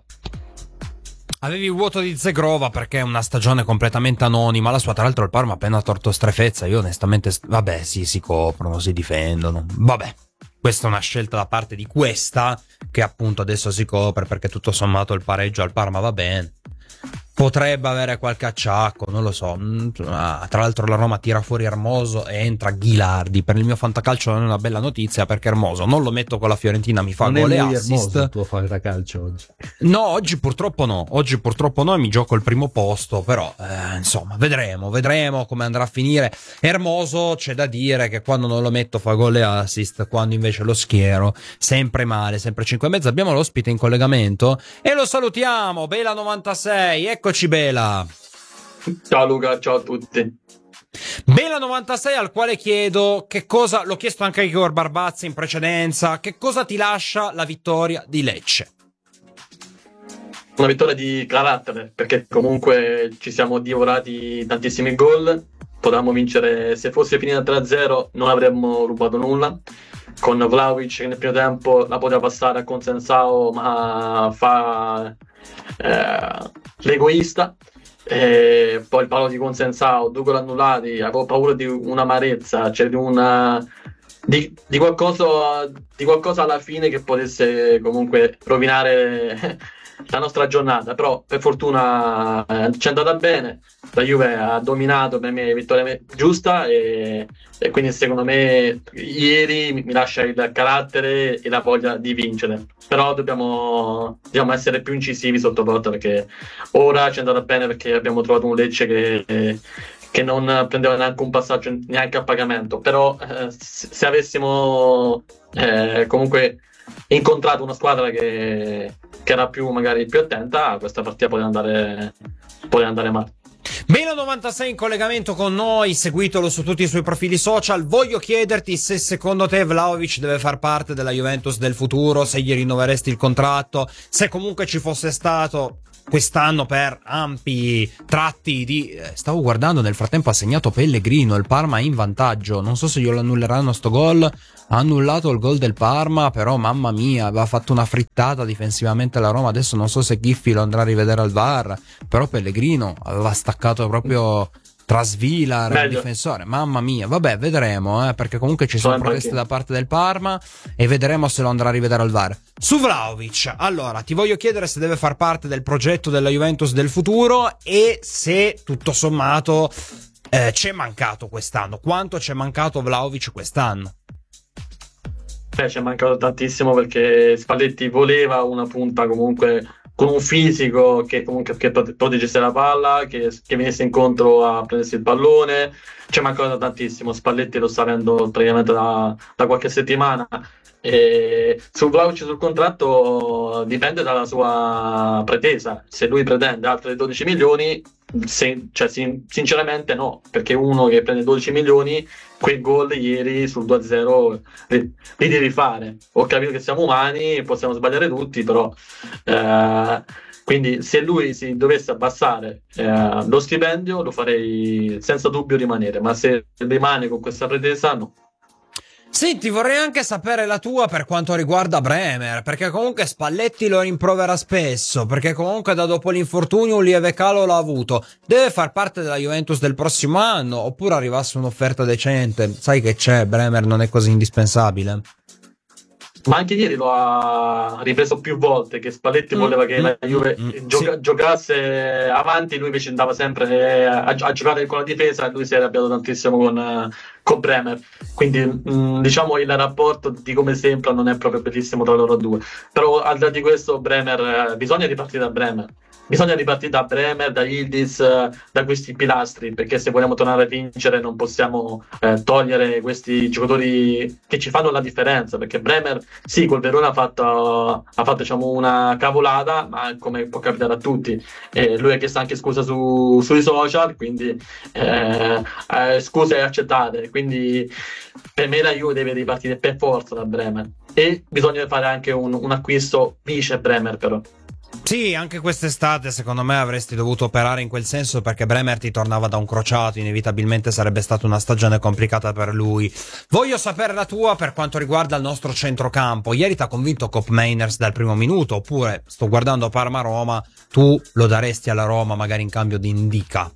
Avevi il vuoto di Zegrova perché è una stagione completamente anonima. La sua, tra l'altro, il Parma ha appena torto Strefezza. Io onestamente, vabbè, sì, si coprono, si difendono. Vabbè, questa è una scelta da parte di questa, che appunto adesso si copre perché tutto sommato il pareggio al Parma va bene. Potrebbe avere qualche acciacco, non lo so. Ah, tra l'altro la Roma tira fuori Hermoso e entra Ghilardi. Per il mio fantacalcio non è una bella notizia, perché Hermoso non lo metto con la Fiorentina, mi fa gol e assist. Non è Hermoso il tuo fantacalcio oggi? No, oggi purtroppo no. Oggi purtroppo no e mi gioco il primo posto, però eh, insomma, vedremo, vedremo come andrà a finire. Hermoso, c'è da dire che quando non lo metto fa gol e assist, quando invece lo schiero sempre male, sempre cinque e mezzo. Abbiamo l'ospite in collegamento e lo salutiamo, Bela novantasei. Eccoci Bela. Ciao Luca, ciao a tutti. Bela novantasei, al quale chiedo che cosa, l'ho chiesto anche a Igor Barbazzi in precedenza, che cosa ti lascia la vittoria di Lecce? Una vittoria di carattere, perché comunque ci siamo divorati tantissimi gol, potevamo vincere, se fosse finita tre a zero non avremmo rubato nulla, con Vlahovic che nel primo tempo la poteva passare a Consensao ma fa eh, l'egoista, e poi il palo di Consensao, due gol annullati, avevo paura di un'amarezza, cioè di una di, di qualcosa di qualcosa alla fine che potesse comunque rovinare la nostra giornata, però per fortuna eh, ci è andata bene, la Juve ha dominato, per me vittoria giusta e, e quindi secondo me ieri mi, mi lascia il carattere e la voglia di vincere, però dobbiamo, dobbiamo essere più incisivi sotto porta, perché ora ci è andata bene perché abbiamo trovato un Lecce che, eh, che non prendeva neanche un passaggio neanche a pagamento, però eh, se, se avessimo eh, comunque incontrato una squadra che, che era più magari più attenta, questa partita poteva andare poteva andare male. Bela novantasei in collegamento con noi, seguitelo su tutti i suoi profili social. Voglio chiederti se secondo te Vlahovic deve far parte della Juventus del futuro, se gli rinnoveresti il contratto, se comunque ci fosse stato quest'anno per ampi tratti di eh, stavo guardando, nel frattempo ha segnato Pellegrino, il Parma è in vantaggio, non so se glielo annulleranno sto gol, ha annullato il gol del Parma, però mamma mia, aveva fatto una frittata difensivamente la Roma, adesso non so se Giffi lo andrà a rivedere al V A R, però Pellegrino aveva staccato proprio Trasvilar, il difensore, mamma mia, vabbè, vedremo, eh, perché comunque ci sono proteste da parte del Parma e vedremo se lo andrà a rivedere al V A R. Su Vlahovic, allora, ti voglio chiedere se deve far parte del progetto della Juventus del futuro e se tutto sommato eh, c'è mancato quest'anno, quanto c'è mancato Vlahovic quest'anno? Beh, ci è mancato tantissimo perché Spalletti voleva una punta comunque con un fisico che comunque che prote- proteggesse la palla, che, che venisse incontro a prendersi il pallone. C'è mancato tantissimo. Spalletti lo sta avendo praticamente da, da qualche settimana. E sul Vlahovic, sul contratto, dipende dalla sua pretesa. Se lui pretende altri dodici milioni, se, cioè, sin- sinceramente no, perché uno che prende dodici milioni, quei gol ieri sul due a zero li, li devi fare. Ho capito che siamo umani, possiamo sbagliare tutti, però eh, quindi se lui si dovesse abbassare eh, lo stipendio, lo farei senza dubbio rimanere, ma se rimane con questa pretesa no. Senti, vorrei anche sapere la tua per quanto riguarda Bremer, perché comunque Spalletti lo rimprovera spesso, perché comunque da dopo l'infortunio un lieve calo l'ha avuto. Deve far parte della Juventus del prossimo anno, oppure arrivasse un'offerta decente? Sai che c'è, Bremer non è così indispensabile. Ma anche ieri lo ha ripreso più volte, che Spalletti mm, voleva che mm, la Juve mm, gioca- sì. giocasse avanti, lui invece andava sempre a, a giocare con la difesa, e lui si è arrabbiato tantissimo con, con Bremer. Quindi mh, diciamo il rapporto, di come sembra, non è proprio bellissimo tra loro due. Però al di là di questo, Bremer, eh, bisogna ripartire da Bremer. Bisogna ripartire da Bremer, da Yildiz, da questi pilastri, perché se vogliamo tornare a vincere non possiamo eh, togliere questi giocatori che ci fanno la differenza, perché Bremer sì, col Verona ha fatto, ha fatto diciamo una cavolata, ma come può capitare a tutti, eh, lui ha chiesto anche scusa su, sui social, quindi eh, eh, scuse accettate, quindi per me la Juve deve ripartire per forza da Bremer, e bisogna fare anche un, un acquisto vice Bremer però. Sì, anche quest'estate secondo me avresti dovuto operare in quel senso, perché Bremer ti tornava da un crociato, inevitabilmente sarebbe stata una stagione complicata per lui. Voglio sapere la tua per quanto riguarda il nostro centrocampo. Ieri ti ha convinto Kopp Meiners dal primo minuto, oppure sto guardando Parma-Roma, tu lo daresti alla Roma magari in cambio di Indica?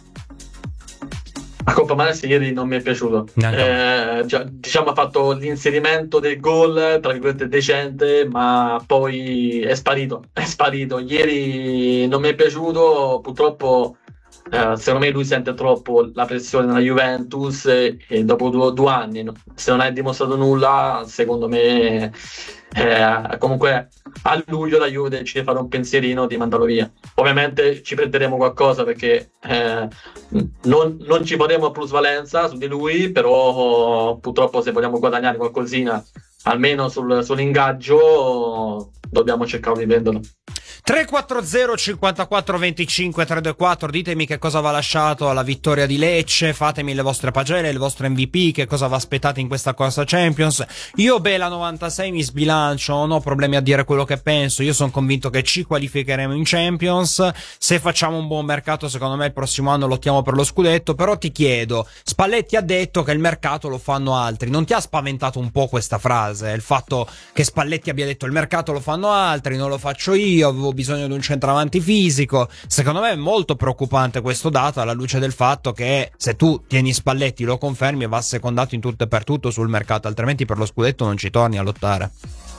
A Coppa Meiners ieri non mi è piaciuto, eh, già, diciamo ha fatto l'inserimento del gol tra virgolette decente, ma poi è sparito, è sparito. Ieri non mi è piaciuto, purtroppo eh, secondo me lui sente troppo la pressione della Juventus, e, e dopo due, due anni, no? Se non hai dimostrato nulla, secondo me eh, comunque a luglio la Juve decide di fare un pensierino di mandarlo via. Ovviamente ci prenderemo qualcosa, perché eh, non, non ci faremo plusvalenza su di lui, però purtroppo se vogliamo guadagnare qualcosina almeno sul, sull'ingaggio dobbiamo cercare di venderlo. tre quattro zero cinquantaquattro venticinque tre due quattro, ditemi che cosa va lasciato alla vittoria di Lecce, fatemi le vostre pagelle, il vostro M V P, che cosa va aspettate in questa corsa Champions. Io Bela novantasei mi sbilancio, non ho problemi a dire quello che penso, io sono convinto che ci qualificheremo in Champions, se facciamo un buon mercato secondo me il prossimo anno lottiamo per lo scudetto. Però ti chiedo, Spalletti ha detto che il mercato lo fanno altri, non ti ha spaventato un po' questa frase, il fatto che Spalletti abbia detto il mercato lo fanno altri, non lo faccio io, avevo bisogno di un centravanti fisico? Secondo me è molto preoccupante questo dato, alla luce del fatto che se tu tieni Spalletti lo confermi e va secondato in tutto e per tutto sul mercato, altrimenti per lo scudetto non ci torni a lottare.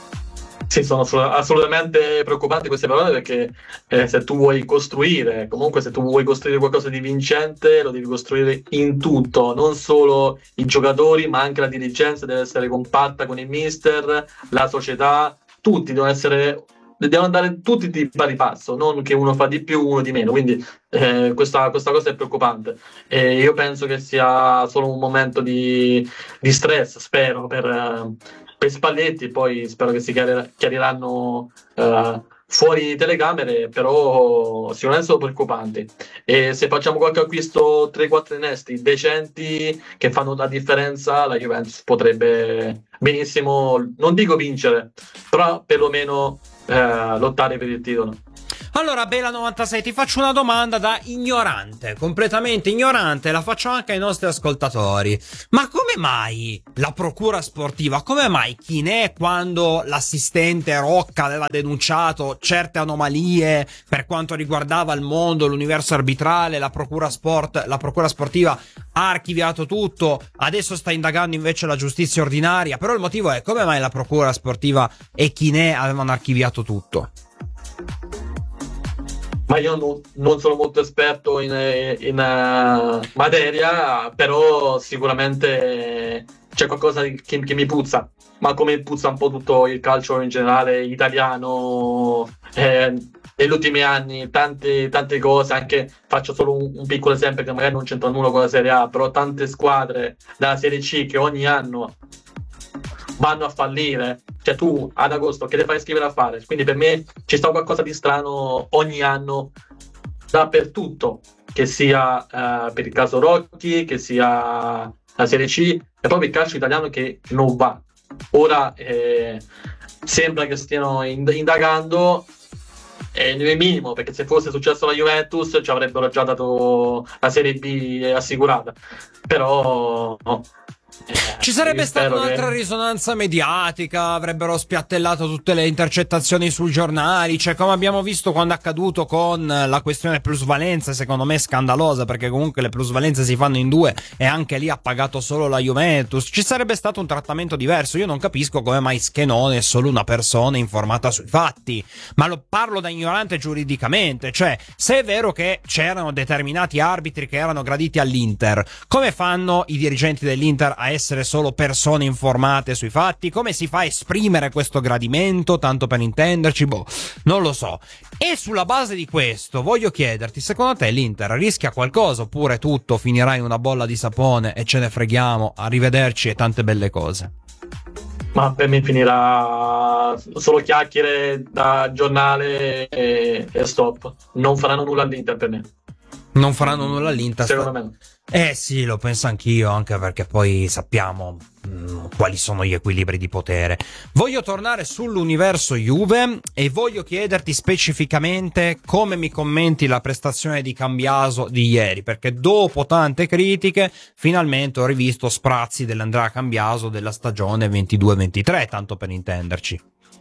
Sì, sono assolutamente preoccupanti queste parole, perché eh, se tu vuoi costruire, comunque se tu vuoi costruire qualcosa di vincente, lo devi costruire in tutto, non solo i giocatori, ma anche la dirigenza deve essere compatta con il mister, la società, tutti devono essere, devono andare tutti di pari passo, non che uno fa di più, uno di meno, quindi eh, questa, questa cosa è preoccupante, e io penso che sia solo un momento di, di stress, spero, per... Eh, per Spalletti, poi spero che si chiarir- chiariranno uh, fuori telecamere, però sicuramente sono preoccupanti. E se facciamo qualche acquisto tre quattro innesti decenti che fanno la differenza, la Juventus potrebbe benissimo, non dico vincere, però perlomeno uh, lottare per il titolo. Allora Bela novantasei, ti faccio una domanda da ignorante, completamente ignorante, la faccio anche ai nostri ascoltatori. Ma come mai la procura sportiva, come mai Chinè, quando l'assistente Rocca aveva denunciato certe anomalie per quanto riguardava il mondo, l'universo arbitrale, la procura sport, la procura sportiva ha archiviato tutto, adesso sta indagando invece la giustizia ordinaria, però il motivo è come mai la procura sportiva e Chinè avevano archiviato tutto? Ma io non, non sono molto esperto in, in uh, materia, però sicuramente c'è qualcosa che, che mi puzza, ma come puzza un po' tutto il calcio in generale italiano, eh, negli ultimi anni tante, tante cose, anche faccio solo un, un piccolo esempio che magari non c'entra nulla con la Serie A, però tante squadre della Serie C che ogni anno vanno a fallire, cioè tu ad agosto che le fai scrivere a fare? Quindi per me ci sta qualcosa di strano ogni anno dappertutto, che sia uh, per il caso Rocchi, che sia la Serie C, è proprio il calcio italiano che non va. Ora eh, sembra che stiano ind- indagando, è nel minimo, perché se fosse successo alla Juventus ci avrebbero già dato la Serie B assicurata, però no. Ci sarebbe stata un'altra che... risonanza mediatica, avrebbero spiattellato tutte le intercettazioni sui giornali, cioè come abbiamo visto quando è accaduto con la questione plusvalenze, secondo me scandalosa, perché comunque le plusvalenze si fanno in due e anche lì ha pagato solo la Juventus. Ci sarebbe stato un trattamento diverso. Io non capisco come mai Schenone è solo una persona informata sui fatti, ma lo parlo da ignorante giuridicamente, cioè se è vero che c'erano determinati arbitri che erano graditi all'Inter, come fanno i dirigenti dell'Inter a essere solo persone informate sui fatti? Come si fa a esprimere questo gradimento, tanto per intenderci? Boh, non lo so. E sulla base di questo voglio chiederti, secondo te l'Inter rischia qualcosa oppure tutto finirà in una bolla di sapone e ce ne freghiamo, arrivederci e tante belle cose? Ma per me finirà solo chiacchiere da giornale e, e stop. Non faranno nulla all'Inter per me. Non faranno nulla all'Inter? Secondo me. Eh sì, lo penso anch'io, anche perché poi sappiamo mh, quali sono gli equilibri di potere. Voglio tornare sull'universo Juve e voglio chiederti specificamente come mi commenti la prestazione di Cambiaso di ieri, perché dopo tante critiche finalmente ho rivisto sprazzi dell'Andrea Cambiaso della stagione ventidue ventitré, tanto per intenderci.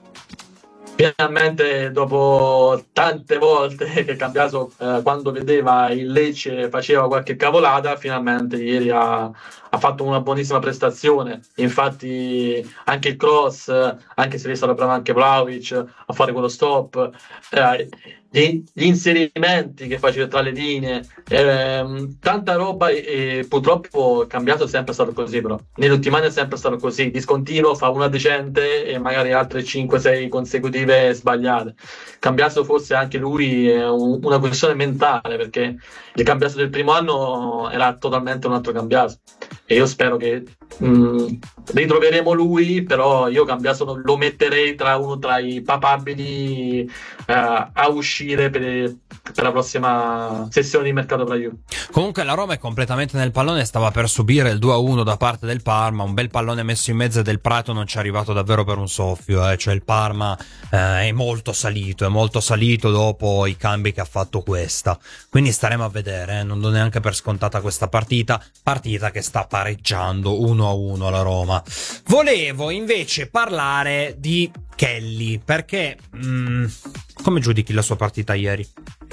Finalmente, dopo tante volte che Cambiaso eh, quando vedeva il Lecce faceva qualche cavolata, finalmente ieri ha, ha fatto una buonissima prestazione. Infatti anche il cross, anche se lì è stato bravo anche Vlahovic a fare quello stop, eh, gli, gli inserimenti che faceva tra le linee, ehm, tanta roba, e, e purtroppo Cambiaso è sempre stato così, però negli ultimi anni è sempre stato così, discontinuo, fa una decente e magari altre cinque sei consecutive sbagliate. Cambiaso forse anche lui è un, una questione mentale, perché il Cambiaso del primo anno era totalmente un altro Cambiaso e io spero che mh, ritroveremo lui, però io Cambiaso lo metterei tra uno tra i papabili uh, a uscire per, per la prossima sessione di mercato per la Juve. Comunque la Roma è completamente nel pallone, stava per subire il due a uno da parte del Parma, un bel pallone messo in mezzo e del Prato non ci è arrivato davvero per un soffio, eh. Cioè il Parma eh, è molto salito, è molto salito dopo i cambi che ha fatto questa, quindi staremo a vedere, eh. Non do neanche per scontata questa partita, partita che sta pareggiando uno a uno la Roma. Volevo invece parlare di Kelly, perché mh, come giudichi la sua partita ieri?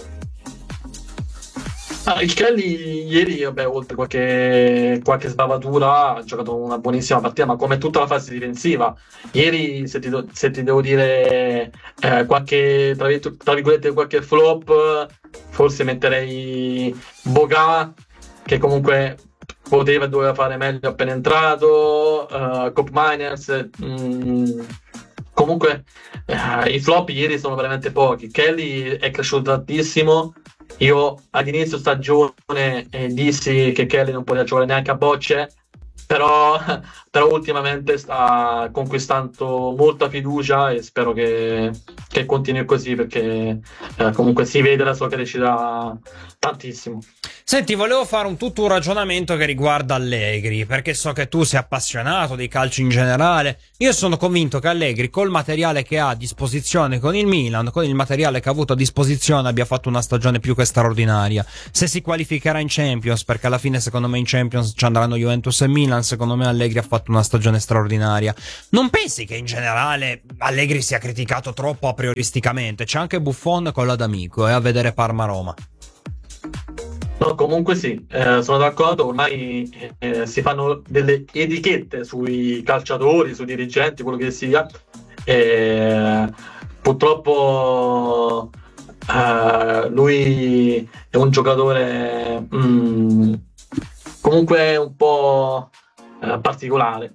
Ah, il Kelly ieri, vabbè, oltre qualche, qualche sbavatura, ha giocato una buonissima partita, ma come tutta la fase difensiva. Ieri, se ti, do, se ti devo dire eh, qualche, tra, tra virgolette, qualche flop, forse metterei Boga, che comunque poteva e doveva fare meglio appena entrato, uh, Cop Miners, mh, comunque uh, i flop ieri sono veramente pochi. Kelly è cresciuto tantissimo. Io all'inizio stagione eh, dissi che Kelly non poteva giocare neanche a bocce, però, però ultimamente sta conquistando molta fiducia e spero che, che continui così, perché eh, comunque si vede la sua crescita tantissimo. Senti, volevo fare un tutto un ragionamento che riguarda Allegri, perché so che tu sei appassionato di calcio in generale. Io sono convinto che Allegri, col materiale che ha a disposizione con il Milan, con il materiale che ha avuto a disposizione, abbia fatto una stagione più che straordinaria. Se si qualificherà in Champions, perché alla fine secondo me in Champions ci andranno Juventus e Milan, secondo me Allegri ha fatto una stagione straordinaria. Non pensi che in generale Allegri sia criticato troppo a prioristicamente? C'è anche Buffon con l'Adamico e eh, a vedere Parma-Roma. No, comunque sì, eh, sono d'accordo, ormai eh, si fanno delle etichette sui calciatori, sui dirigenti, quello che sia, e purtroppo eh, lui è un giocatore mh, comunque un po' eh, particolare,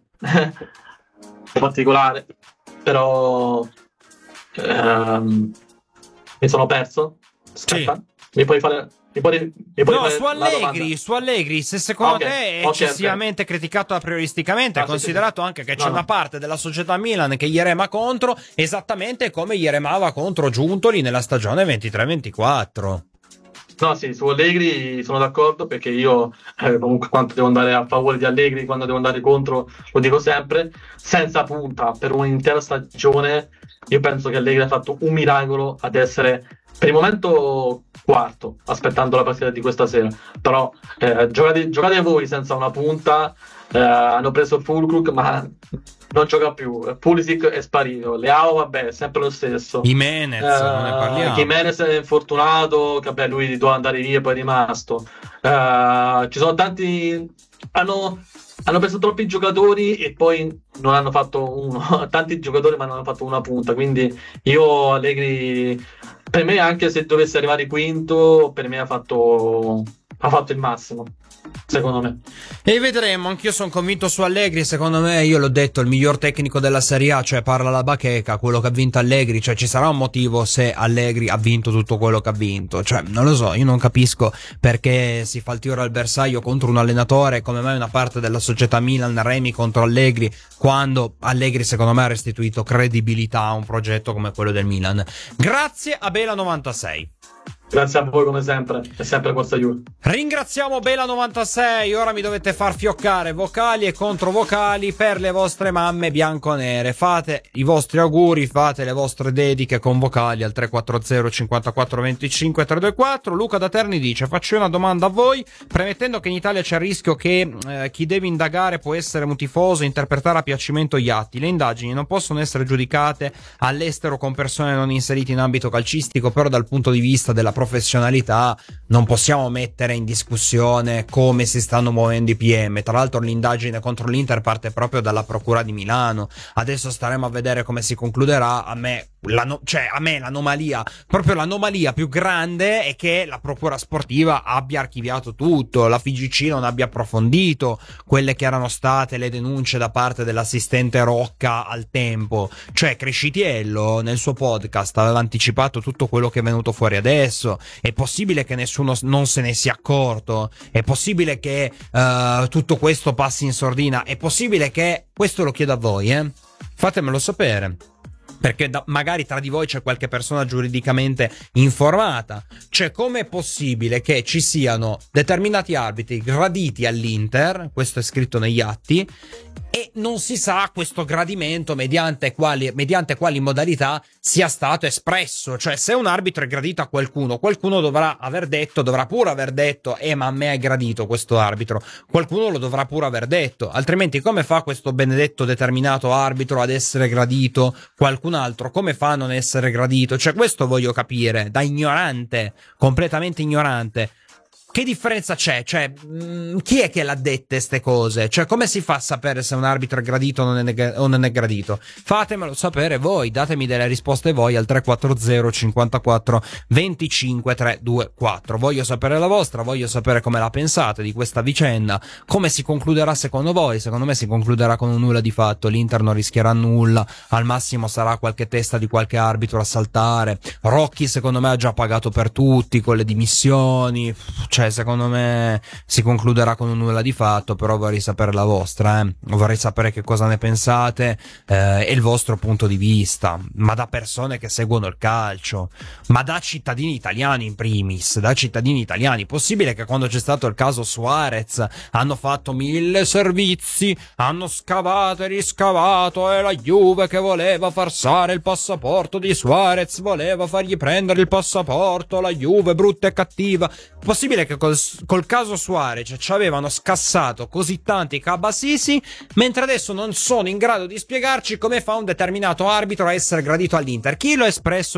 particolare, però ehm, mi sono perso. Aspetta, sì. mi puoi fare... Mi puoi, mi puoi no, fare su Allegri, su Allegri, se secondo okay, te è okay, eccessivamente okay. criticato aprioristicamente, ah, considerato sì, sì. anche che no, c'è no. una parte della società Milan che gli rema contro, esattamente come gli remava contro Giuntoli nella stagione ventitré ventiquattro. No, sì, su Allegri sono d'accordo, perché io eh, comunque quando devo andare a favore di Allegri, quando devo andare contro, lo dico sempre, senza punta per un'intera stagione. Io penso che Allegri ha fatto un miracolo ad essere per il momento quarto, aspettando la partita di questa sera, però eh, giocate, giocate voi senza una punta. Eh, hanno preso Fulkrug ma non gioca più, Pulisic è sparito, Leao vabbè è sempre lo stesso, Jimenez eh, non ne parliamo. Jimenez è infortunato, che vabbè lui doveva andare via e poi è rimasto. Eh, ci sono tanti, hanno hanno preso troppi giocatori e poi non hanno fatto uno, tanti giocatori ma non hanno fatto una punta, quindi io Allegri, per me, anche se dovesse arrivare quinto, per me ha fatto ha fatto il massimo, secondo me. E vedremo, anch'io sono convinto su Allegri, secondo me, io l'ho detto, il miglior tecnico della Serie A, cioè parla la bacheca, quello che ha vinto Allegri, cioè ci sarà un motivo se Allegri ha vinto tutto quello che ha vinto, cioè non lo so, io non capisco perché si fa il tiro al bersaglio contro un allenatore, come mai una parte della società Milan remi contro Allegri, quando Allegri secondo me ha restituito credibilità a un progetto come quello del Milan. Grazie a Bela novantasei. Grazie a voi come sempre, è sempre Forza Juve. Ringraziamo Bela novantasei, ora mi dovete far fioccare vocali e controvocali per le vostre mamme bianconere. Fate i vostri auguri, fate le vostre dediche con vocali al tre quattro zero cinquantaquattro venticinque trecentoventiquattro. Luca da Terni dice: faccio una domanda a voi, premettendo che in Italia c'è il rischio che eh, chi deve indagare può essere un tifoso e interpretare a piacimento gli atti. Le indagini non possono essere giudicate all'estero con persone non inserite in ambito calcistico, però dal punto di vista della professionalità non possiamo mettere in discussione come si stanno muovendo i P M. Tra l'altro l'indagine contro l'Inter parte proprio dalla procura di Milano, adesso staremo a vedere come si concluderà. A me la, cioè a me l'anomalia, proprio l'anomalia più grande è che la procura sportiva abbia archiviato tutto, la F I G C non abbia approfondito quelle che erano state le denunce da parte dell'assistente Rocca al tempo. Cioè Crescitiello nel suo podcast aveva anticipato tutto quello che è venuto fuori adesso. È possibile che nessuno non se ne sia accorto, è possibile che uh, tutto questo passi in sordina, è possibile che, questo lo chiedo a voi, eh? Fatemelo sapere, perché da, magari tra di voi c'è qualche persona giuridicamente informata. Cioè, com'è possibile che ci siano determinati arbitri graditi all'Inter, questo è scritto negli atti, e non si sa questo gradimento mediante quali, mediante quali modalità sia stato espresso. Cioè, se un arbitro è gradito a qualcuno, qualcuno dovrà aver detto, dovrà pure aver detto, eh ma a me è gradito questo arbitro, qualcuno lo dovrà pure aver detto, altrimenti come fa questo benedetto determinato arbitro ad essere gradito, qualcun altro come fa a non essere gradito? Cioè, questo voglio capire, da ignorante, completamente ignorante. Che differenza c'è? Cioè, mh, chi è che l'ha dette ste cose? Cioè, come si fa a sapere se un arbitro è gradito o non è, o non è gradito? Fatemelo sapere voi, datemi delle risposte voi al tre quattro zero cinquantaquattro venticinque trecentoventiquattro. Voglio sapere la vostra, voglio sapere come la pensate di questa vicenda, come si concluderà secondo voi. Secondo me si concluderà con un nulla di fatto, l'Inter non rischierà nulla, al massimo sarà qualche testa di qualche arbitro a saltare. Rocchi secondo me ha già pagato per tutti con le dimissioni, cioè secondo me si concluderà con un nulla di fatto. Però vorrei sapere la vostra, eh. vorrei sapere che cosa ne pensate eh, e il vostro punto di vista, ma da persone che seguono il calcio, ma da cittadini italiani in primis, da cittadini italiani. Possibile che quando c'è stato il caso Suarez hanno fatto mille servizi, hanno scavato e riscavato, e la Juve che voleva farsare il passaporto di Suarez, voleva fargli prendere il passaporto, la Juve brutta e cattiva. Possibile che Col, col caso Suarez ci avevano scassato così tanti cabassisi, mentre adesso non sono in grado di spiegarci come fa un determinato arbitro a essere gradito all'Inter? Chi lo ha espresso